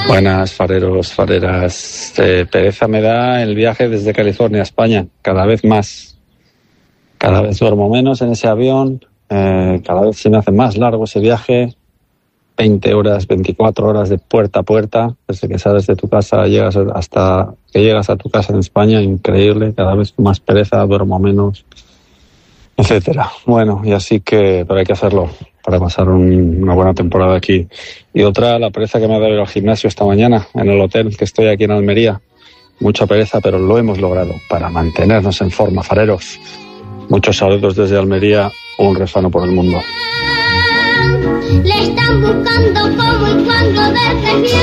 Buenas, fareros, fareras. Pereza me da el viaje desde California a España, cada vez más. Cada vez duermo menos en ese avión, cada vez se me hace más largo ese viaje. 20 horas, 24 horas de puerta a puerta, desde que sales de tu casa llegas hasta que llegas a tu casa en España, increíble, cada vez más pereza, duermo menos, etcétera. Bueno, y así que, pero hay que hacerlo para pasar una buena temporada aquí. Y otra, la pereza que me ha dado ir al gimnasio esta mañana, en el hotel que estoy aquí en Almería. Mucha pereza, pero lo hemos logrado para mantenernos en forma, fareros. Muchos saludos desde Almería, un refrano por el mundo. Le están buscando cómo y cuándo verse bien.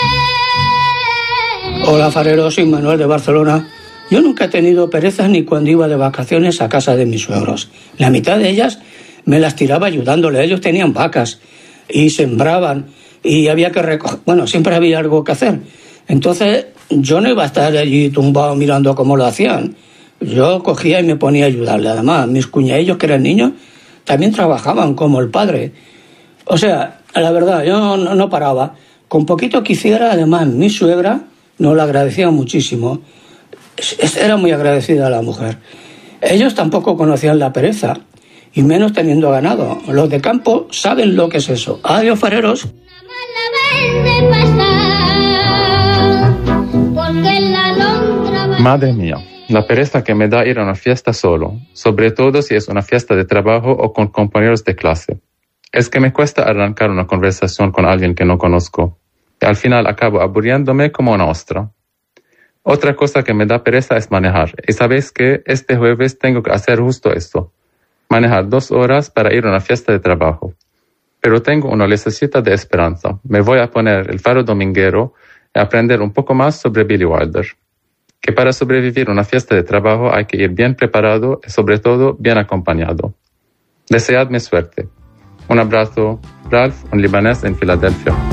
Hola, fareros, soy Manuel de Barcelona. Yo nunca he tenido perezas ni cuando iba de vacaciones a casa de mis suegros. La mitad de ellas me las tiraba ayudándole. Ellos tenían vacas y sembraban y había que recoger. Bueno, siempre había algo que hacer. Entonces yo no iba a estar allí tumbado mirando cómo lo hacían. Yo cogía y me ponía a ayudarle. Además, mis cuñadillos, que eran niños, también trabajaban como el padre. O sea, la verdad, yo no paraba. Con poquito que hiciera, además, mi suegra nos lo agradecía muchísimo. Era muy agradecida a la mujer. Ellos tampoco conocían la pereza, y menos teniendo ganado. Los de campo saben lo que es eso. Adiós, fareros. Madre mía, la pereza que me da ir a una fiesta solo, sobre todo si es una fiesta de trabajo o con compañeros de clase. Es que me cuesta arrancar una conversación con alguien que no conozco, y al final acabo aburriéndome como una ostra. Otra cosa que me da pereza es manejar, y sabéis que este jueves tengo que hacer justo esto, manejar 2 horas para ir a una fiesta de trabajo. Pero tengo una lucecita de esperanza. Me voy a poner el faro dominguero y aprender un poco más sobre Billy Wilder. Que para sobrevivir a una fiesta de trabajo hay que ir bien preparado y sobre todo bien acompañado. Deseadme suerte. Un abrazo, Ralph, un libanés en Filadelfia.